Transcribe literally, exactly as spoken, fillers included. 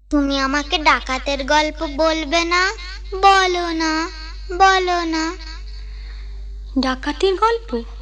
তুমি আমাকে ডাকাতের গল্প বলবে না? বলো না, বলো না। ডাকাতির গল্প?